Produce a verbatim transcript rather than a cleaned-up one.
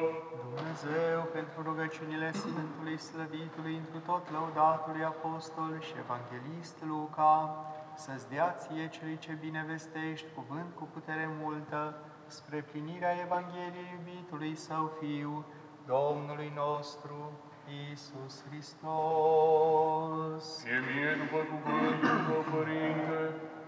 Dumnezeu, pentru rugăciunile Sfântului Slăvitului, întru tot lăudatului Apostol și Evanghelist Luca, să-ți dea ție celui ce bine vestești cuvânt cu putere multă, spre plinirea Evangheliei iubitului Său Fiu, Domnului nostru, Iisus Hristos. Fie mie după cuvântul tău, Părinte,